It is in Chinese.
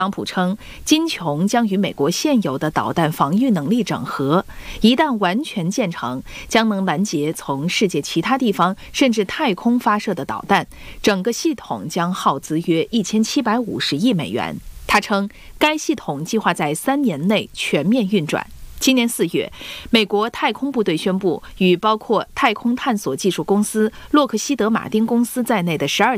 特朗普称，金琼将与美国现有的导弹防御能力整合，一旦完全建成，将能拦截从世界其他地方甚至太空发射的导弹，整个系统将耗资约1750亿美元。他称，该系统计划在3年内全面运转。今年4月，美国太空部队宣布，与包括太空探索技术公司洛克希德马丁公司在内的12